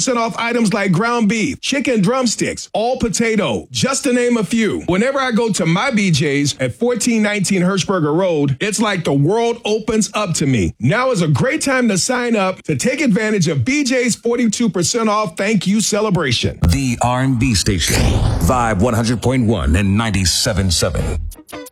40% off items like ground beef, chicken drumsticks, all potato, just to name a few. Whenever I go to my BJ's at 1419 Hirschberger Road, it's like the world opens up to me. Now is a great time to sign up to take advantage of BJ's 42% off thank you celebration. The R&B station, Vibe 100.1 and 97.7.